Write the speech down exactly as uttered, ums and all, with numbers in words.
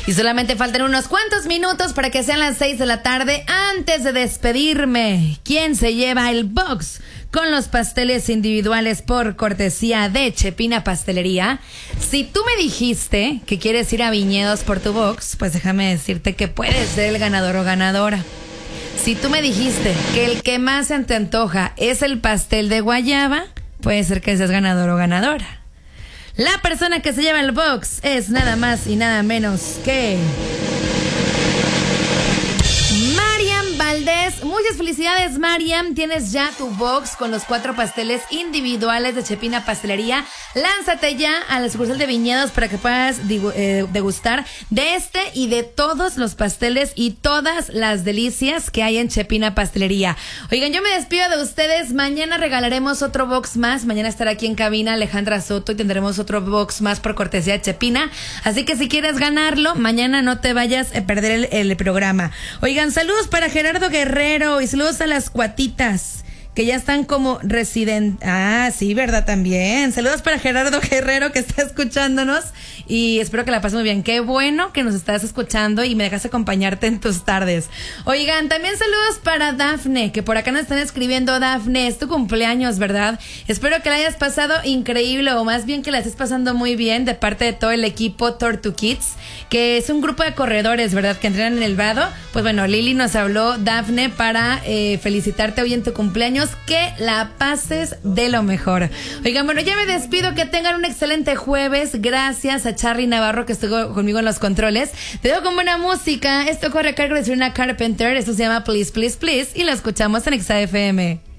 Y solamente faltan unos cuantos minutos para que sean las seis de la tarde. Antes de despedirme, ¿quién se lleva el box con los pasteles individuales por cortesía de Chepina Pastelería? Si tú me dijiste que quieres ir a Viñedos por tu box, pues déjame decirte que puedes ser el ganador o ganadora. Si tú me dijiste que el que más se te antoja es el pastel de guayaba, puede ser que seas ganador o ganadora. La persona que se lleva el box es nada más y nada menos que Mariam Valdés. Muchas felicidades, Mariam. Tienes ya tu box con los cuatro pasteles individuales de Chepina Pastelería. Lánzate ya a la sucursal de Viñedos para que puedas digu- eh, degustar de este y de todos los pasteles y todas las delicias que hay en Chepina Pastelería. Oigan, yo me despido de ustedes. Mañana regalaremos otro box más. Mañana estará aquí en cabina Alejandra Soto y tendremos otro box más por cortesía de Chepina. Así que si quieres ganarlo, mañana no te vayas a perder el, el programa. Oigan, saludos para Gerardo Guerrero y saludos a las cuatitas que ya están como residentes. Ah, sí, ¿verdad? También. Saludos para Gerardo Guerrero que está escuchándonos y espero que la pases muy bien. Qué bueno que nos estás escuchando y me dejas acompañarte en tus tardes. Oigan, también saludos para Dafne, que por acá nos están escribiendo. Dafne, es tu cumpleaños, ¿verdad? Espero que la hayas pasado increíble o más bien que la estés pasando muy bien de parte de todo el equipo Tortu Kids, que es un grupo de corredores, ¿verdad? Que entrenan en el vado. Pues bueno, Lili nos habló, Dafne, para eh, felicitarte hoy en tu cumpleaños. Que la pases de lo mejor. Oigan, bueno, ya me despido. Que tengan un excelente jueves. Gracias a Charly Navarro que estuvo conmigo en los controles. Te dejo con buena música. Esto corre a cargo de Serena Carpenter. Esto se llama Please, Please, Please. Y lo escuchamos en Exa F M.